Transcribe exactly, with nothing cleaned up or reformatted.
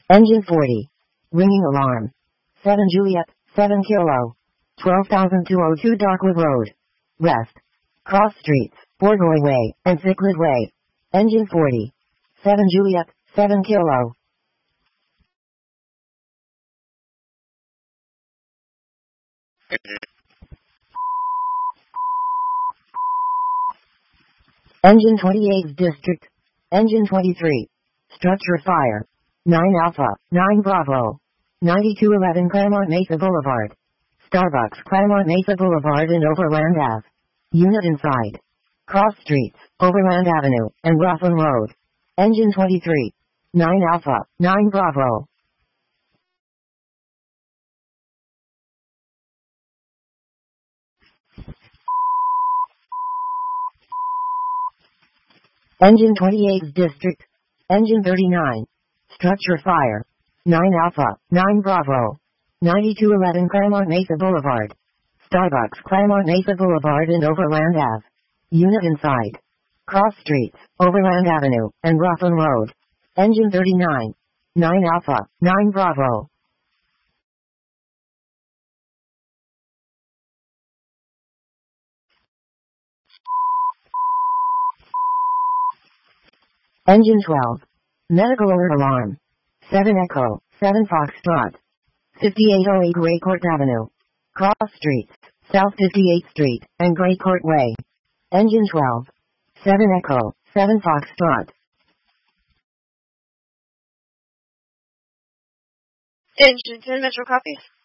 Engine forty. Ringing alarm. seven Juliet, seven Kilo. twelve thousand two oh two Darkwood Road. West. Cross Streets, Borgoy Way, and Cichlid Way. Engine forty. seven Juliet, seven Kilo. Engine twenty-eight District. Engine twenty-three. Structure fire. nine Alpha, nine Bravo. ninety-two eleven Claremont Mesa Boulevard. Starbucks Claremont Mesa Boulevard and Overland Ave. Unit inside. Cross Streets, Overland Avenue, and Rothland Road. Engine twenty-three. nine Alpha, nine Bravo. Engine twenty-eight District. Engine thirty-nine. Structure fire. nine Alpha, nine Bravo. ninety-two eleven Claremont Mesa Boulevard. Starbucks Claremont Mesa Boulevard and Overland Ave. Unit inside. Cross Streets, Overland Avenue, and Rothland Road. Engine thirty-nine. nine Alpha, nine Bravo. Engine twelve. Medical alert alarm. seven Echo, seven Foxtrot. fifty-eight oh eight Gray Court Avenue. Cross Streets, South fifty-eighth Street, and Gray Court Way. Engine twelve. seven Echo, seven Foxtrot. Engine ten Metro copies.